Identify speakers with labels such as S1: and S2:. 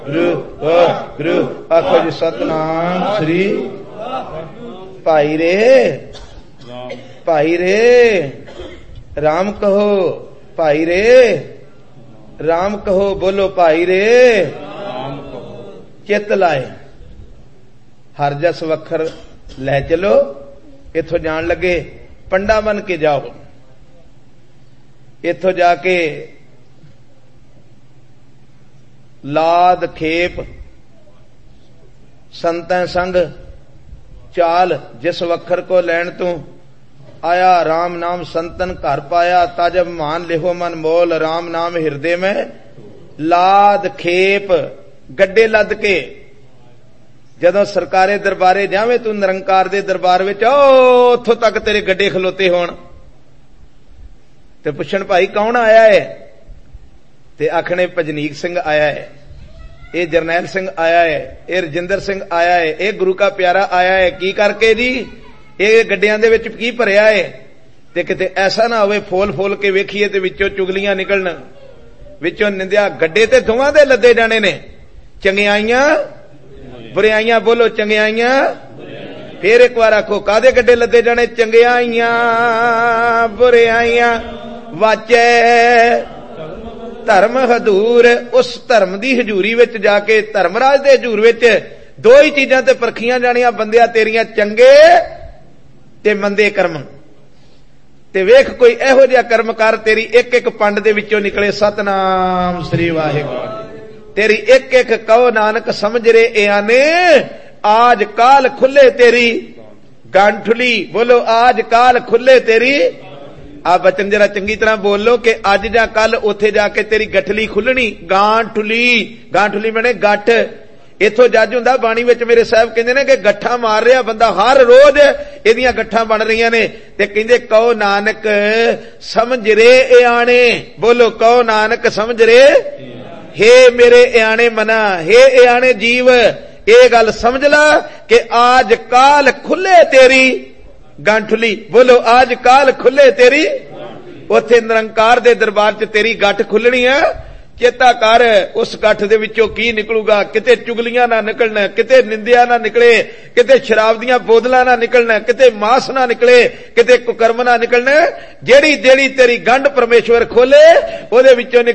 S1: ਗੁਰੂ ਆਖੋ ਜੀ ਸਤਨਾਮ ਸ੍ਰੀ ਭਾਈ ਰੇ, ਭਾਈ ਰੇ ਰਾਮ ਕਹੋ, ਭਾਈ ਰੇ ਰਾਮ ਕਹੋ, ਬੋਲੋ ਭਾਈ ਰੇ ਰਾਮ ਕਹੋ। ਚਿੱਤ ਲਾਏ ਹਰ ਜਸ ਵਖਰ ਲੈ ਚਲੋ, ਇਥੋਂ ਜਾਣ ਲੱਗੇ ਪੰਡਾ ਬਣ ਕੇ ਜਾਓ, ਇਥੋਂ ਜਾ ਕੇ ਲਾਦ ਖੇਪ ਸੰਤੈ ਸੰਗ ਚਾਲ, ਜਿਸ ਵਖਰ ਕੋ ਲੈਣ ਤੂੰ आया राम नाम संतन घर पाया, ताजब मान लिहो मन मोल, राम नाम हिरदे में लाद खेप। गड्डे लद के जदों सरकारे दरबारे जावे तू निरंकार दे दरबार विच उथों तक तेरे गड्डे खलोते होण ते पुछण भाई कौन आया है, ते आखणे भजनीक सिंह आया है, ये जरनैल सिंह आया है, ये रजिंदर सिंह आया है, ये गुरु का प्यारा आया है। की करके जी ਇਹ ਗੱਡਿਆਂ ਦੇ ਵਿੱਚ ਕੀ ਭਰਿਆ ਏ, ਤੇ ਕਿਤੇ ਐਸਾ ਨਾ ਹੋਵੇ ਫੋਲ ਫੋਲ ਕੇ ਵੇਖੀਏ ਤੇ ਵਿੱਚੋਂ ਚੁਗਲੀਆਂ ਨਿਕਲਣ, ਵਿੱਚੋਂ ਨਿੰਦਿਆ। ਗੱਡੇ ਤੇ ਦੋਵਾਂ ਦੇ ਲੱਦੇ ਜਾਣੇ ਨੇ, ਚੰਗਿਆਈਆਂ ਬੁਰਿਆਈਆਂ। ਬੋਲੋ ਚੰਗਿਆਈਆਂ। ਫੇਰ ਇੱਕ ਵਾਰ ਆਖੋ ਕਾਦੇ ਗੱਡੇ ਲੱਦੇ ਜਾਣੇ, ਚੰਗਿਆਈਆਂ ਬੁਰਿਆਈਆਂ। ਵਾਚੈ ਧਰਮ ਹਜ਼ੂਰ, ਉਸ ਧਰਮ ਦੀ ਹਜ਼ੂਰੀ ਵਿੱਚ ਜਾ ਕੇ, ਧਰਮਰਾਜ ਦੇ ਹਜ਼ੂਰ ਵਿੱਚ ਦੋ ਹੀ ਚੀਜ਼ਾਂ ਤੇ ਪਰਖੀਆਂ ਜਾਣੀਆਂ ਬੰਦਿਆ ਤੇਰੀਆਂ, ਚੰਗੇ ਤੇ ਮੰਦੇ ਕਰਮ। ਤੇ ਵੇਖ ਕੋਈ ਇਹੋ ਜਿਹਾ ਕਰਮ ਕਰ ਤੇਰੀ ਇੱਕ ਇੱਕ ਪੰਡ ਦੇ ਵਿੱਚੋਂ ਨਿਕਲੇ ਸਤਨਾਮ ਸ੍ਰੀ ਵਾਹਿਗੁਰੂ। ਤੇਰੀ ਇੱਕ ਇੱਕ ਕਹੋ ਨਾਨਕ ਸਮਝ ਰੇ ਇਆਨੇ, ਆਜ ਕਾਲ ਖੁੱਲੇ ਤੇਰੀ ਗਾਂਠੁਲੀ। ਬੋਲੋ ਆਜ ਕਾਲ ਖੁੱਲੇ ਤੇਰੀ। ਆ ਬਚਨ ਜਰਾ ਚੰਗੀ ਤਰ੍ਹਾਂ ਬੋਲੋ ਕਿ ਅੱਜ ਜਾਂ ਕੱਲ ਉੱਥੇ ਜਾ ਕੇ ਤੇਰੀ ਗਠਲੀ ਖੁੱਲਣੀ। ਗਾਂਠੁਲੀ, ਗਾਂਠੁਲੀ ਬਣੇ ਗੱਠ। ਇਥੋਂ ਜੱਜ ਹੁੰਦਾ ਬਾਣੀ ਵਿੱਚ ਮੇਰੇ ਸਾਹਿਬ ਕਹਿੰਦੇ ਨੇ ਕਿ ਗੱਠਾਂ ਮਾਰ ਰਿਹਾ ਬੰਦਾ, ਹਰ ਰੋਜ਼ ਇਹਦੀਆਂ ਗੱਠਾਂ ਬਣ ਰਹੀਆਂ ਨੇ। ਤੇ ਕਹਿੰਦੇ ਕਹੋ ਨਾਨਕ ਸਮਝ ਰੇ ਇਆਣੇ। ਬੋਲੋ ਕਹੋ ਨਾਨਕ ਸਮਝ ਰੇ। ਹੇ ਮੇਰੇ ਇਆਣੇ ਮਨਾ, ਹੇ ਇਆਣੇ ਜੀਵ, ਇਹ ਗੱਲ ਸਮਝ ਲਾ ਕਿ ਆਜ ਕਾਲ ਖੁੱਲੇ ਤੇਰੀ ਗਾਂਠੁਲੀ। ਬੋਲੋ ਆਜ ਕਾਲ ਖੁੱਲੇ ਤੇਰੀ। ਉੱਥੇ ਨਿਰੰਕਾਰ ਦੇ ਦਰਬਾਰ 'ਚ ਤੇਰੀ ਗੱਠ ਖੁੱਲਣੀ ਆ। ਚੇਤਾ ਕਰ ਉਸ ਗੱਠ ਦੇ ਵਿੱਚੋਂ ਕੀ ਨਿਕਲੂਗਾ। ਕਿਤੇ ਚੁਗਲੀਆਂ ਨਾ ਨਿਕਲਣ, ਕਿਤੇ ਨਿੰਦਿਆ ਨਾ ਨਿਕਲੇ, ਕਿਤੇ ਸ਼ਰਾਬ ਦੀਆਂ ਬੋਤਲਾਂ ਨਾ ਨਿਕਲਣ, ਕਿਤੇ ਮਾਸ ਨਾ ਨਿਕਲੇ, ਕਿਤੇ ਕੁਕਰਮ ਨਾ ਨਿਕਲਣ। ਜਿਹੜੀ ਜਿਹੜੀ ਤੇਰੀ ਗੰਢ ਪਰਮੇਸ਼ਵਰ ਖੋਲੇ ਉਹਦੇ ਵਿੱਚੋਂ